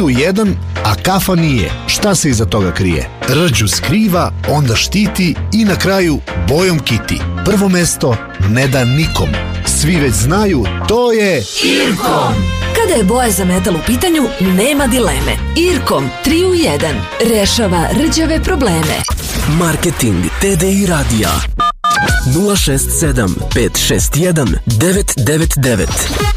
u jedan, a kafa nije. Šta se iza toga krije? Rđu skriva, onda štiti i na kraju bojom kiti. Prvo mesto ne da nikom. Svi već znaju, to je Irkom. Kada je boja za metal u pitanju, nema dileme. Irkom 3 u 1 rešava rđave probleme. Marketing TDI radija 067 561 999.